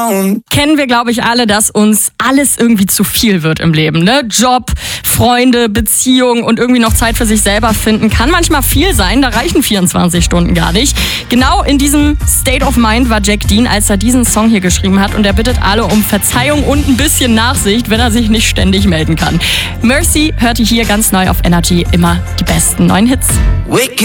down. Kennen wir, glaube ich, alle, dass uns alles irgendwie zu viel wird im Leben, ne? Job, Freunde, Beziehung und irgendwie noch Zeit für sich selber finden kann manchmal viel sein, da reichen 24 Stunden gar nicht. Genau in diesem State of Mind war Jack Dean, als er diesen Song hier geschrieben hat, und er bittet alle um Verzeihung und ein bisschen Nachsicht, wenn er sich nicht ständig melden kann. Mercy hört ihr hier ganz neu auf Energy, immer die besten neuen Hits.